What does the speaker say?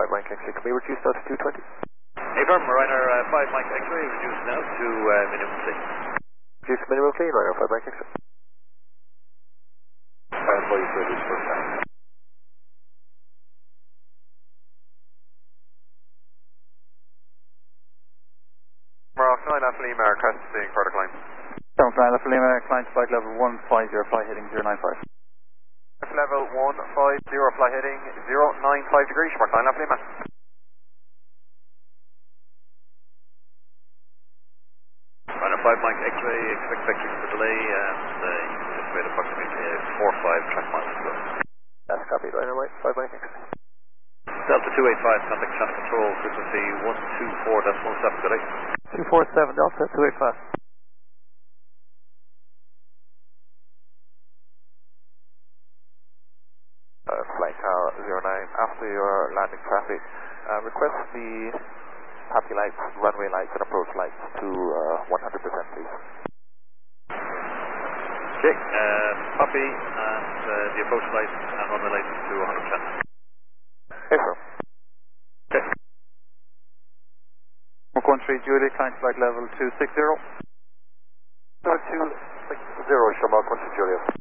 5 Mike X-ray, can we reduce that to 220? Affirm, Ryanair 5 Mike X-ray, reduced now to minimum clean. Reduce minimum clean, Ryanair 5 Mike X-ray. Please reduce first time. Morocco 9 Alpha Lima, requesting further climb. 7 Alpha Lima, climb to flight level 150, fly heading 095. Level 150, fly heading 095 degrees, Mark 9 Alpha Lima. Ryanair 5 Mike X-ray, expect vectors for delay, and you can estimate approximately 4-5 track miles to go. That's copied, Ryanair 5 Mike X-ray. Delta 285, contact channel control, frequency 124.17, good day. 247 Delta 285. Flight tower 09, after your landing traffic, request the happy lights, runway lights and approach lights to 100% please. Okay, copy, and the approach lights and runway lights to 100%. Yes sir. Okay. Mark 13 Juliet, climb to flight level 260. 260, Shamrock 1 Juliet.